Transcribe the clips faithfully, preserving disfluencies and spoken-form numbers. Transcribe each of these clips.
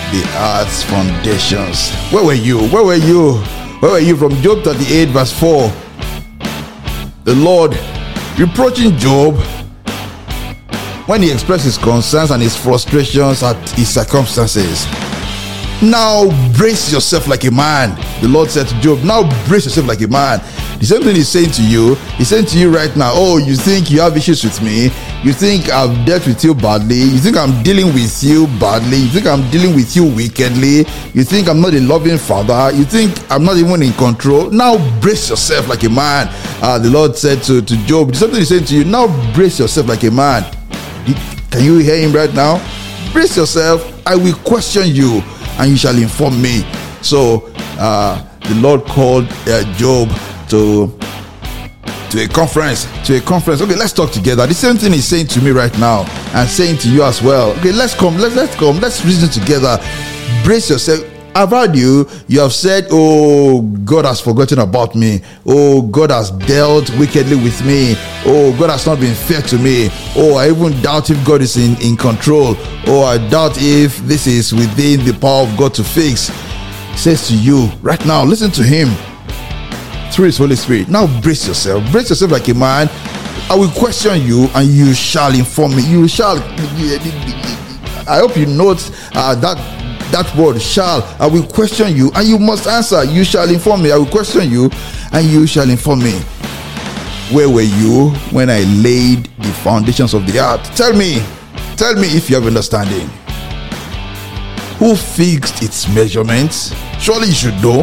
the earth's foundations. Where were you? Where were you? Where were you? From Job thirty-eight verse four. The Lord reproaching Job when he expressed his concerns and his frustrations at his circumstances. Now brace yourself like a man. The Lord said to Job, now brace yourself like a man. The same thing he's saying to you. He's saying to you right now, oh, you think you have issues with me? You think I've dealt with you badly? You think I'm dealing with you badly? You think I'm dealing with you wickedly? You think I'm not a loving father? You think I'm not even in control? Now brace yourself like a man. Uh, the Lord said to, to Job, the same thing he's saying to you, now brace yourself like a man. Can you hear him right now? Brace yourself. I will question you and you shall inform me. So uh, the Lord called uh, Job to to a conference to a conference. Okay, let's talk together. The same thing he's saying to me right now and saying to you as well. Okay, let's come let's let's come let's reason together. Brace yourself. I've heard you you have said, oh, God has forgotten about me. Oh, God has dealt wickedly with me. Oh, God has not been fair to me. Oh, I even doubt if God is in in control. Oh, I doubt if this is within the power of God to fix. He says to you right now, listen to him through his Holy Spirit. Now brace yourself. Brace yourself like a man. I will question you and you shall inform me. You shall. I hope you note uh, that that word shall. I will question you and you must answer. You shall inform me. I will question you and you shall inform me. Where were you when I laid the foundations of the earth? Tell me. Tell me if you have understanding. Who fixed its measurements? Surely you should know.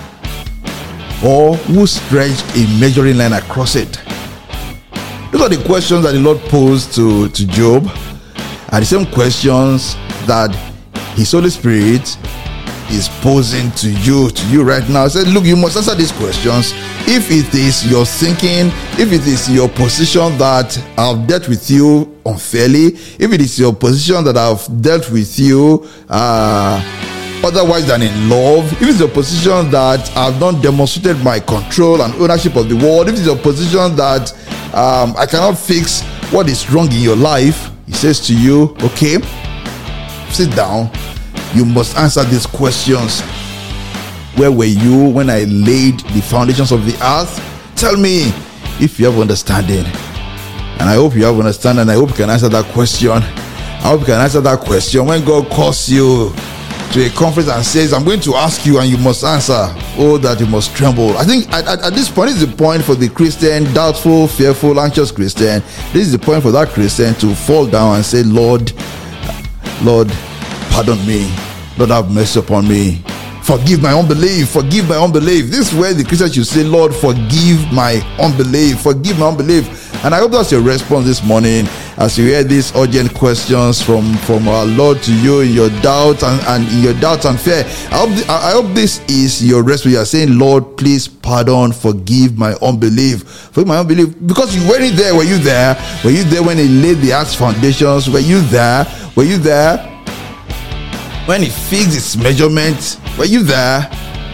Or who stretched a measuring line across it? Those are the questions that the Lord posed to, to Job, are the same questions that his Holy Spirit is posing to you, to you right now. He said, look, you must answer these questions. If it is your thinking, if it is your position that I've dealt with you unfairly, if it is your position that I've dealt with you uh otherwise than in love, if it's your position that I've not demonstrated my control and ownership of the world, if it's your position that um, I cannot fix what is wrong in your life, he says to you, okay, sit down. You must answer these questions. Where were you when I laid the foundations of the earth? Tell me if you have understanding. And I hope you have understanding, and I hope you can answer that question. I hope you can answer that question when God calls you to a conference and says, I'm going to ask you and you must answer. Oh, that you must tremble. I think at, at, at this point is the point for the Christian, doubtful, fearful, anxious Christian. This is the point for that Christian to fall down and say, Lord, Lord, pardon me. Lord, have mercy upon me. Forgive my unbelief. Forgive my unbelief. This is where the Christian should say, Lord, forgive my unbelief. Forgive my unbelief. And I hope that's your response this morning as you hear these urgent questions from, from our Lord to you in your doubt and, and in your doubts and fear. I hope, th- I hope this is your response. You are saying, Lord, please pardon, forgive my unbelief. Forgive my unbelief. Because you weren't there. Were you there? Were you there when he laid the earth's foundations? Were you there? Were you there when he fixed its measurements? Were you there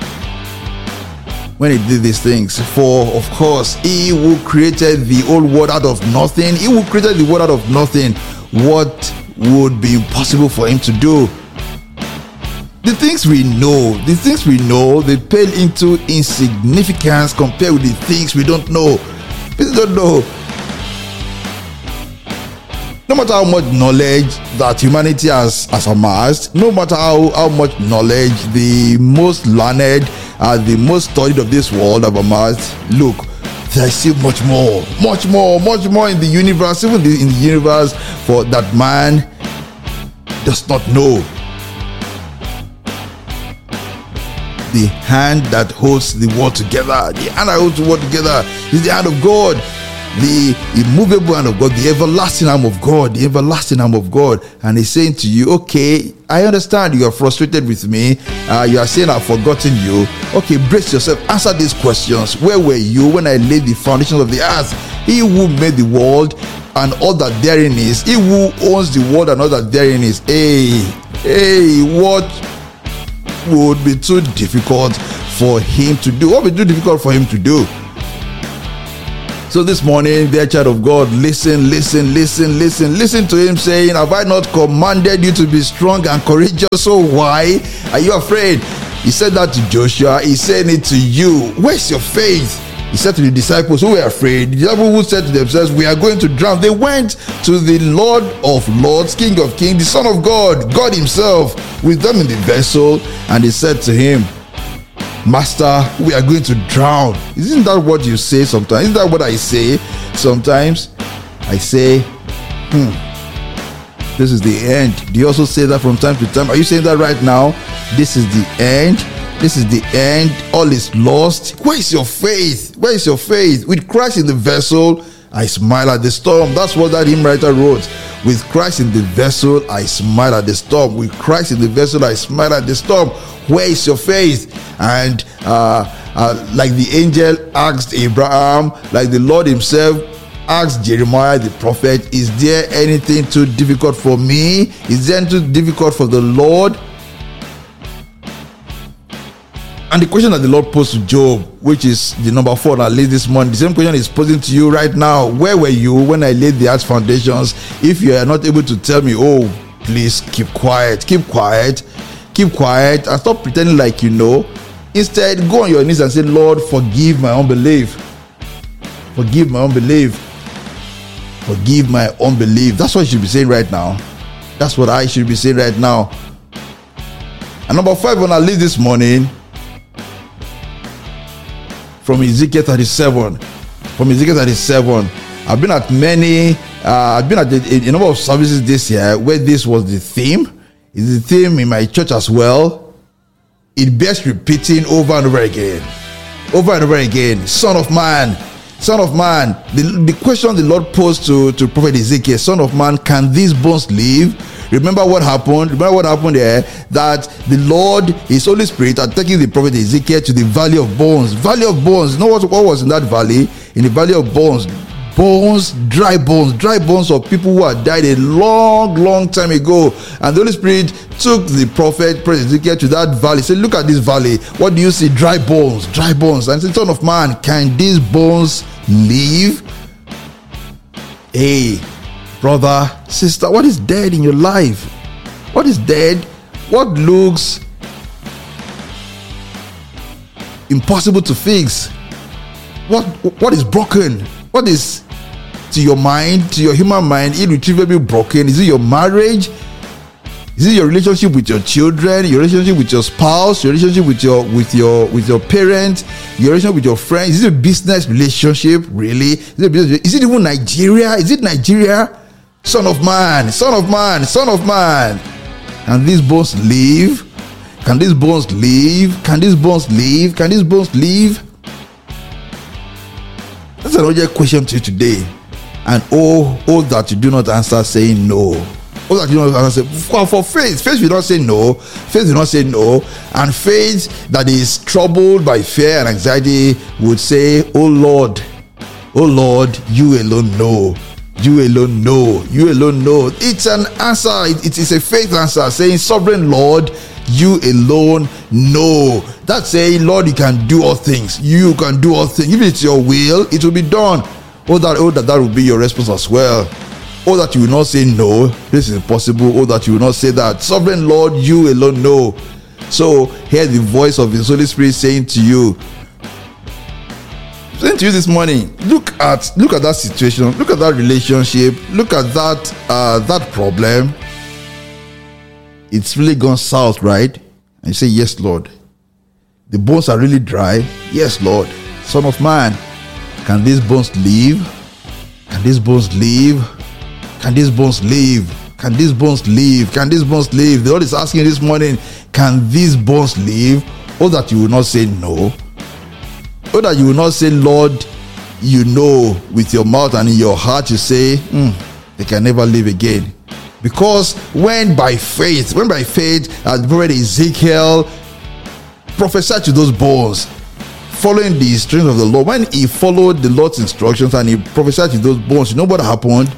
when he did these things? For of course, he who created the whole world out of nothing, he who created the world out of nothing, what would be impossible for him to do? The things we know, the things we know, they pale into insignificance compared with the things we don't know. People don't know. No matter how much knowledge that humanity has, has amassed, no matter how, how much knowledge the most learned, uh, the most studied of this world have amassed, look, there is still much more, much more, much more in the universe, even the, in the universe for that man does not know. The hand that holds the world together, the hand that holds the world together is the hand of God. The immovable hand of God, the everlasting arm of God, the everlasting arm of God. And he's saying to you, okay, I understand you are frustrated with me. Uh, you are saying I've forgotten you. Okay, brace yourself. Answer these questions. Where were you when I laid the foundations of the earth? He who made the world and all that therein is, he who owns the world and all that therein is. Hey, hey, what would be too difficult for him to do? What would be too difficult for him to do? So this morning, dear child of God, listen, listen, listen, listen, listen to him saying, have I not commanded you to be strong and courageous? So why are you afraid? He said that to Joshua. He's saying it to you. Where's your faith? He said to the disciples who were afraid, the disciples who said to themselves, we are going to drown. They went to the Lord of Lords, King of Kings, the Son of God, God himself, with them in the vessel. And they said to him, Master, we are going to drown. Isn't that what you say sometimes? Isn't that what I say sometimes? I say, hmm, this is the end. Do you also say that from time to time? Are you saying that right now? This is the end. This is the end. All is lost. Where is your faith? Where is your faith? With Christ in the vessel, I smile at the storm. That's what that hymn writer wrote. With Christ in the vessel, I smile at the storm. With Christ in the vessel, I smile at the storm. Where is your faith? And uh, uh, like the angel asked Abraham, like the Lord himself asked Jeremiah the prophet, is there anything too difficult for me? Is there anything too difficult for the Lord? And the question that the Lord posed to Job, which is the number four that I laid this morning, the same question is posing to you right now. Where were you when I laid the earth's foundations? If you are not able to tell me, oh, please keep quiet, keep quiet, keep quiet, and stop pretending like you know. Instead, go on your knees and say, Lord, forgive my unbelief. Forgive my unbelief. Forgive my unbelief. That's what you should be saying right now. That's what I should be saying right now. And number five, when I leave this morning, from Ezekiel thirty-seven, from Ezekiel thirty-seven, I've been at many, uh, I've been at a, a number of services this year where this was the theme. It's the theme in my church as well. It bears repeating over and over again, over and over again. Son of man, son of man. The, the question the Lord posed to, to Prophet Ezekiel, son of man, can these bones live? Remember what happened? Remember what happened there? That the Lord, His Holy Spirit, are taking the prophet Ezekiel to the valley of bones. Valley of bones. You know what, what was in that valley? In the valley of bones. Bones, dry bones, dry bones of people who had died a long, long time ago. And the Holy Spirit took the prophet, prophet Ezekiel, to that valley. He said, look at this valley. What do you see? Dry bones, dry bones. And he said, son of man, can these bones live? Hey, brother, sister, what is dead in your life? What is dead? What looks impossible to fix? What what is broken? What is, to your mind, to your human mind, irretrievably broken? Is it your marriage? Is it your relationship with your children? Your relationship with your spouse? Your relationship with your with your with your parents? Your relationship with your friends? Is it a business relationship? Really? Is it, a business, is it even Nigeria? Is it Nigeria? Son of man, son of man, son of man. Can these bones live? Can these bones live? Can these bones live? Can these bones live? That's another question to you today. And oh, oh, that you do not answer saying no. Oh, that you do not answer. For, for faith, faith will not say no. Faith will not say no. And faith that is troubled by fear and anxiety would say, oh Lord, oh Lord, you alone know. You alone know. You alone know. It's an answer. It, it is a faith answer saying, sovereign Lord, you alone know. That's saying, Lord, you can do all things. You can do all things. If it's your will, it will be done. Oh, that, oh, that, that will be your response as well. Oh, that you will not say no, this is impossible. Oh, that you will not say that. Sovereign Lord, you alone know. So, hear the voice of His Holy Spirit saying to you, saying to you this morning, look at look at that situation, look at that relationship, look at that uh, that problem. It's really gone south, right? And you say, yes, Lord. The bones are really dry. Yes, Lord. Son of man, can these bones live? Can these bones live? Can these bones live? Can these bones live? Can these bones live? The Lord is asking this morning, can these bones live? Oh, that you will not say no. Oh, that you will not say, Lord, you know, with your mouth and in your heart you say, mm, they can never live again. Because when by faith, when by faith, as the prophet Ezekiel prophesied to those bones, following the instructions of the Lord, when he followed the Lord's instructions and he prophesied to those bones, you know what happened?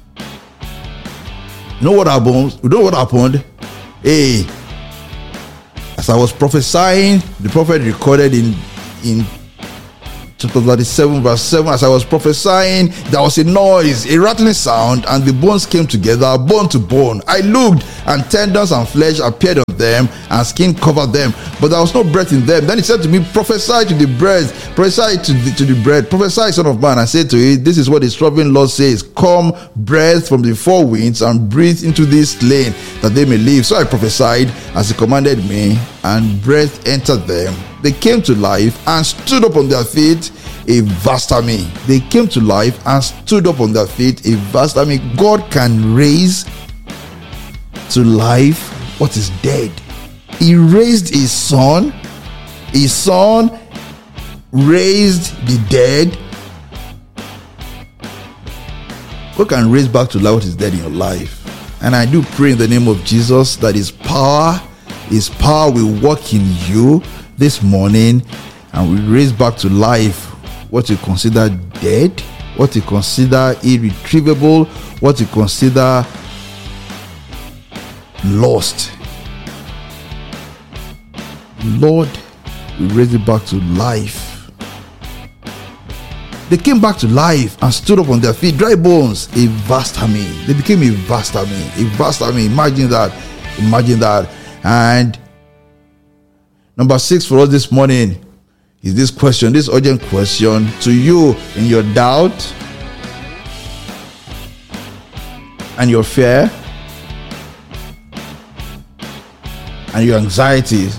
You know what happened? You know what happened? Hey, as I was prophesying, the prophet recorded in in chapter thirty-seven, verse seven, as I was prophesying, there was a noise, a rattling sound, and the bones came together, bone to bone. I looked, and tendons and flesh appeared on them, and skin covered them, but there was no breath in them. Then he said to me, prophesy to the breath, prophesy to the, to the breath, prophesy, son of man. I said to it, this is what the sovereign Lord says, come, breath from the four winds, and breathe into this slain, that they may live. So I prophesied as he commanded me, and breath entered them. They came to life and stood up on their feet, a vast army. They came to life and stood up on their feet, a vast army. God can raise to life what is dead. He raised his son. His son raised the dead. God can raise back to life what is dead in your life. And I do pray in the name of Jesus that his power, his power will work in you this morning, and we raise back to life what you consider dead, what you consider irretrievable, what you consider lost. Lord, we raise it back to life. They came back to life and stood up on their feet, dry bones, a vast army. They became a vast army, a vast army. Imagine that, imagine that. And number six for us this morning is this question, this urgent question to you in your doubt and your fear and your anxieties.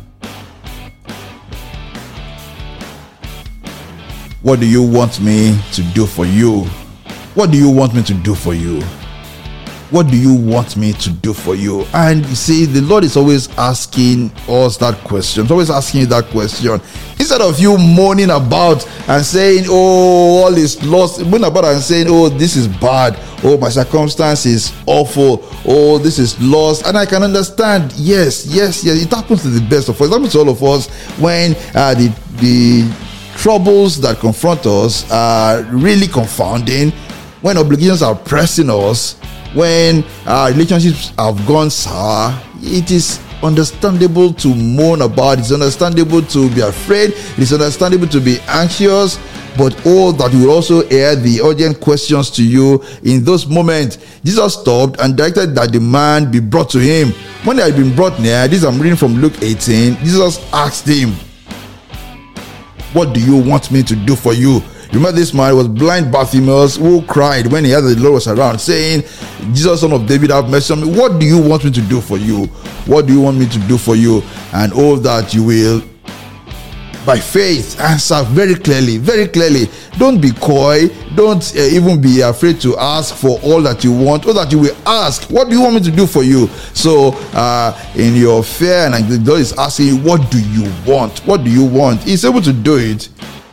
What do you want me to do for you? What do you want me to do for you? What do you want me to do for you? And you see, the Lord is always asking us that question. He's always asking you that question. Instead of you moaning about and saying, oh, all is lost, moaning about and saying, oh, this is bad. Oh, my circumstance is awful. Oh, this is lost. And I can understand. Yes, yes, yes. It happens to the best of us. It happens to all of us when uh, the the troubles that confront us are really confounding, when obligations are pressing us, when our relationships have gone sour. It is understandable to moan about, it's understandable to be afraid, it's understandable to be anxious, but oh, that will also air the urgent questions to you in those moments. Jesus stopped and directed that the man be brought to him. When they had been brought near, this I'm reading from Luke eighteen, Jesus asked him, what do you want me to do for you? Remember, this man was blind Bartimaeus who cried when he heard that the Lord was around, saying, Jesus, son of David, have mercy on me. What do you want me to do for you? What do you want me to do for you? And all that you will, by faith, answer very clearly, very clearly. Don't be coy. Don't uh, even be afraid to ask for all that you want, or that you will ask, what do you want me to do for you? So uh, in your fear, and the Lord is asking you, what do you want? What do you want? He's able to do it.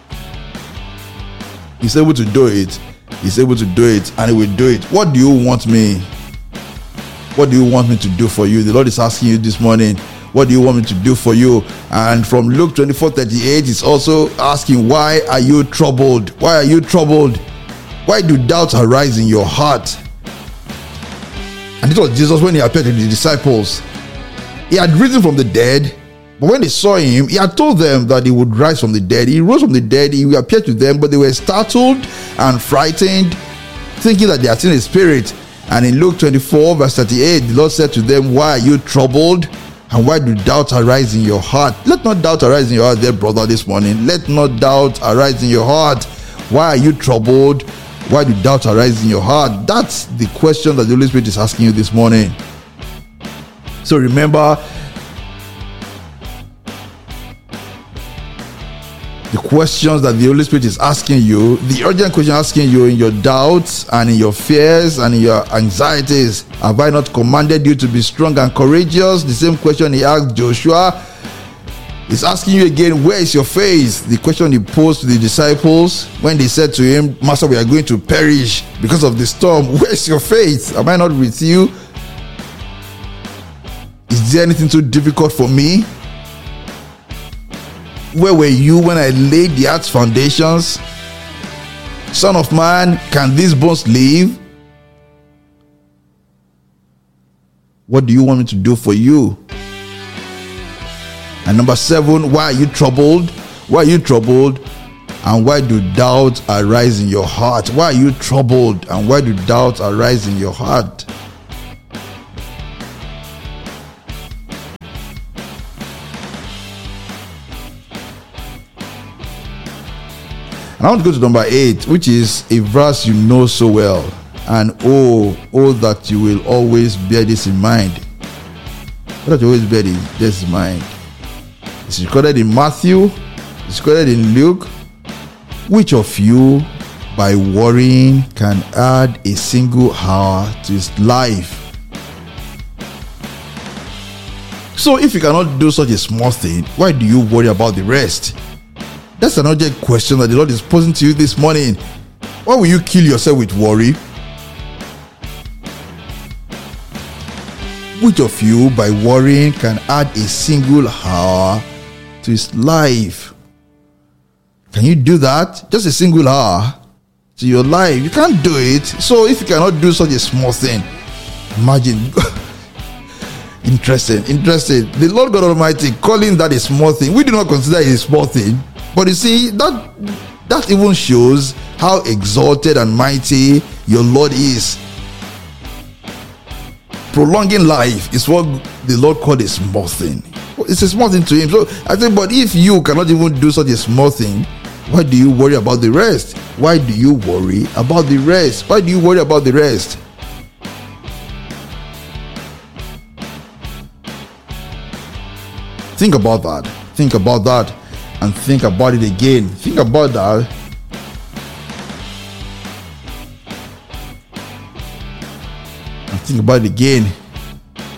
He's able to do it. He's able to do it, and he will do it. What do you want me? What do you want me to do for you? The Lord is asking you this morning, what do you want me to do for you? And from Luke twenty-four thirty-eight, he's also asking, why are you troubled? Why are you troubled? Why do doubts arise in your heart? And it was Jesus when he appeared to the disciples. He had risen from the dead, but when they saw him, he had told them that he would rise from the dead. He rose from the dead, he appeared to them, but they were startled and frightened, thinking that they had seen a spirit. And in Luke twenty-four verse thirty-eight, the Lord said to them, why are you troubled? And why do doubts arise in your heart? Let not doubt arise in your heart, dear brother, this morning. Let not doubt arise in your heart. Why are you troubled? Why do doubts arise in your heart? That's the question that the Holy Spirit is asking you this morning. So remember, the questions that the Holy Spirit is asking you, the urgent question asking you in your doubts and in your fears and in your anxieties. Have I not commanded you to be strong and courageous? The same question he asked Joshua. He's asking you again, where is your faith? The question he posed to the disciples when they said to him, Master, we are going to perish because of the storm. Where is your faith? Am I not with you? Is there anything too difficult for me? Where were you when I laid the earth's foundations? Son of man, can these bones live? What do you want me to do for you? And number seven, why are you troubled? Why are you troubled? And why do doubts arise in your heart? Why are you troubled? And why do doubts arise in your heart? And I want to go to number eight, which is a verse you know so well. And oh, oh, that you will always bear this in mind. That you always bear this in mind. It's recorded in Matthew. It's recorded in Luke. Which of you, by worrying, can add a single hour to his life? So if you cannot do such a small thing, why do you worry about the rest? That's another question that the Lord is posing to you this morning. Why will you kill yourself with worry? Which of you, by worrying, can add a single hour to his life? Can you do that? Just a single hour to your life? You can't do it. So if you cannot do such a small thing, imagine. Interesting, interesting. The Lord God Almighty calling that a small thing. We do not consider it a small thing. But you see, that that even shows how exalted and mighty your Lord is. Prolonging life is what the Lord called a small thing. It's a small thing to him. So I think, but if you cannot even do such a small thing, why do you worry about the rest? Why do you worry about the rest? Why do you worry about the rest? Think about that. Think about that. And think about it again. Think about that. And think about it again.